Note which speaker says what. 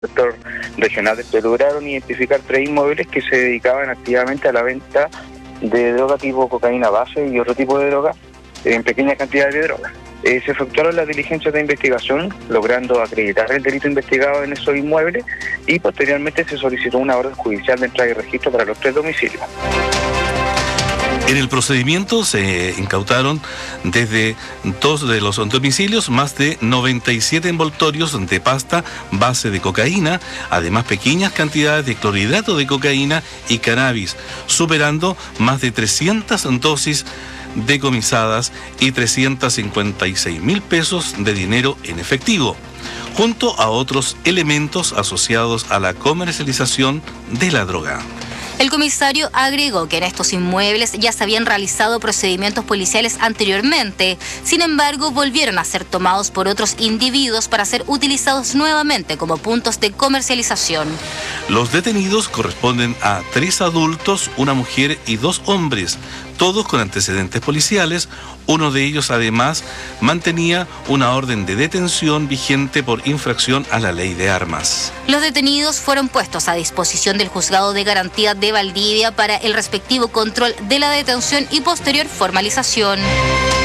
Speaker 1: Sector regional lograron identificar 3 inmuebles que se dedicaban activamente a la venta de droga tipo cocaína base y otro tipo de droga en pequeñas cantidades de droga. Se efectuaron las diligencias de investigación, logrando acreditar el delito investigado en esos inmuebles y posteriormente se solicitó una orden judicial de entrada y registro para los 3 domicilios.
Speaker 2: En el procedimiento se incautaron desde 2 de los domicilios más de 97 envoltorios de pasta base de cocaína, además pequeñas cantidades de clorhidrato de cocaína y cannabis, superando más de 300 dosis decomisadas y 356.000 pesos de dinero en efectivo, junto a otros elementos asociados a la comercialización de la droga.
Speaker 3: El comisario agregó que en estos inmuebles ya se habían realizado procedimientos policiales anteriormente, sin embargo volvieron a ser tomados por otros individuos para ser utilizados nuevamente como puntos de comercialización.
Speaker 2: Los detenidos corresponden a 3 adultos, una mujer y 2 hombres, todos con antecedentes policiales. Uno de ellos además mantenía una orden de detención vigente por infracción a la ley de armas.
Speaker 3: Los detenidos fueron puestos a disposición del Juzgado de Garantía de Valdivia para el respectivo control de la detención y posterior formalización.